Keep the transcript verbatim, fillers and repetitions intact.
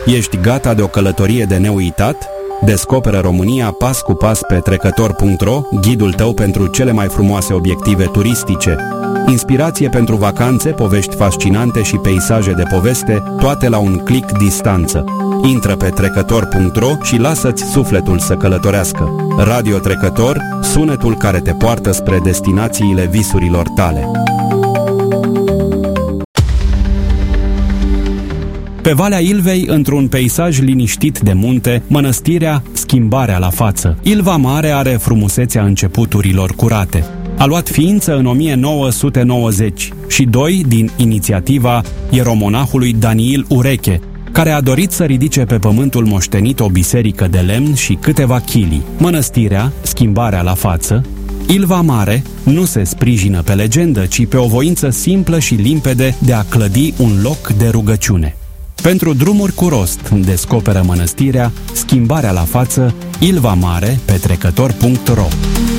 Ești gata de o călătorie de neuitat? Descoperă România pas cu pas pe trecător punct ro, ghidul tău pentru cele mai frumoase obiective turistice. Inspirație pentru vacanțe, povești fascinante și peisaje de poveste, toate la un click distanță. Intră pe trecător punct ro și lasă-ți sufletul să călătorească. Radio Trecător, sunetul care te poartă spre destinațiile visurilor tale. Pe Valea Ilvei, într-un peisaj liniștit de munte, mănăstirea Schimbarea la față. Ilva Mare are frumusețea începuturilor curate. A luat ființă în o mie nouă sute nouăzeci și doi din inițiativa ieromonahului Daniil Ureche, care a dorit să ridice pe pământul moștenit o biserică de lemn și câteva chilii. Mănăstirea Schimbarea la față, Ilva Mare, nu se sprijină pe legendă, ci pe o voință simplă și limpede de a clădi un loc de rugăciune. Pentru drumuri cu rost, descoperă mănăstirea Schimbarea la față, Ilva Mare, pe trecător punct ro.